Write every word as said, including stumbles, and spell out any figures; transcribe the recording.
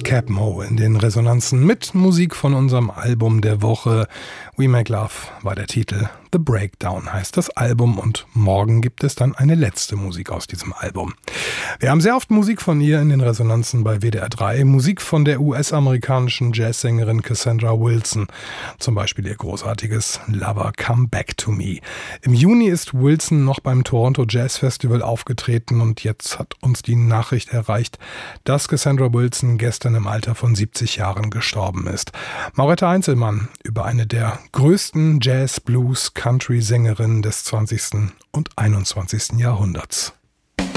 Madcap Moe in den Resonanzen mit Musik von unserem Album der Woche. We Make Love war der Titel. The Breakdown heißt das Album und morgen gibt es dann eine letzte Musik aus diesem Album. Wir haben sehr oft Musik von ihr in den Resonanzen bei W D R drei. Musik von der U S-amerikanischen Jazzsängerin Cassandra Wilson. Zum Beispiel ihr großartiges Lover Come Back to Me. Im Juni ist Wilson noch beim Toronto Jazz Festival aufgetreten und jetzt hat uns die Nachricht erreicht, dass Cassandra Wilson gestern im Alter von siebzig Jahren gestorben ist. Mauretta Einzelmann über eine der größten Jazz, Blues, Country-Sängerinnen des zwanzigsten und einundzwanzigsten Jahrhunderts.